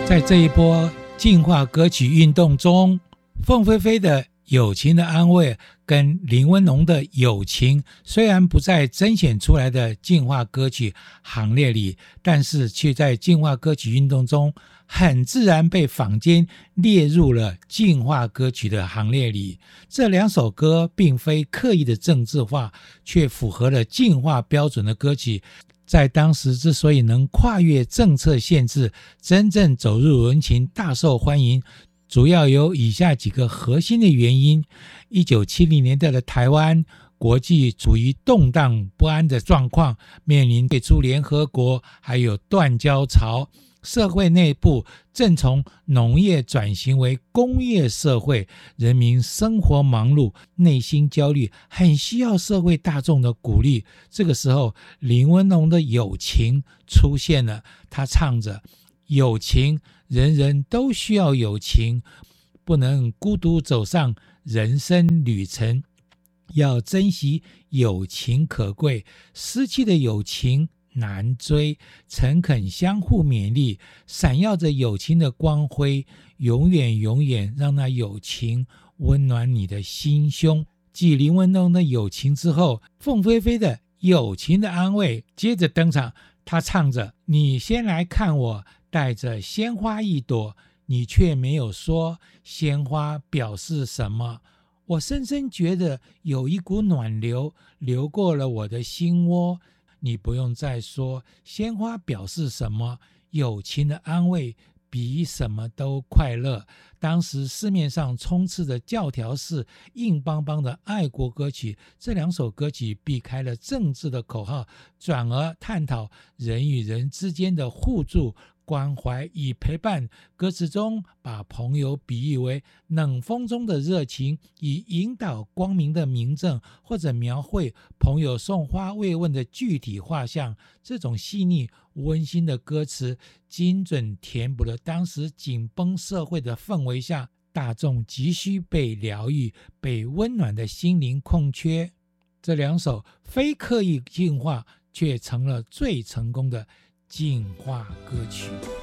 在这一波净化歌曲运动中，凤飞飞的友情的安慰跟林文龙的友情虽然不在甄选出来的净化歌曲行列里，但是却在净化歌曲运动中很自然被坊间列入了净化歌曲的行列里。这两首歌并非刻意的政治化，却符合了净化标准的歌曲，在当时之所以能跨越政策限制，真正走入人群，大受欢迎，主要有以下几个核心的原因。1970年代的台湾，国际处于动荡不安的状况，面临退出联合国还有断交潮，社会内部正从农业转型为工业社会，人民生活忙碌，内心焦虑，很需要社会大众的鼓励。这个时候林文龙的友情出现了，他唱着友情，人人都需要友情，不能孤独走上人生旅程，要珍惜友情可贵，失去的友情难追，诚恳相互勉励，闪耀着友情的光辉，永远永远让那友情温暖你的心胸。继林文龙的友情之后，凤飞飞的友情的安慰接着登场，他唱着你先来看我带着鲜花一朵，你却没有说鲜花表示什么，我深深觉得有一股暖流流过了我的心窝，你不用再说鲜花表示什么，友情的安慰比什么都快乐。当时市面上充斥着教条式硬邦邦的爱国歌曲，这两首歌曲避开了政治的口号，转而探讨人与人之间的互助关怀与陪伴。歌词中把朋友比喻为冷风中的热情，以引导光明的明证，或者描绘朋友送花慰问的具体画像。这种细腻温馨的歌词精准填补了当时紧绷社会的氛围下大众急需被疗愈被温暖的心灵空缺。这两首非刻意净化却成了最成功的净化歌曲。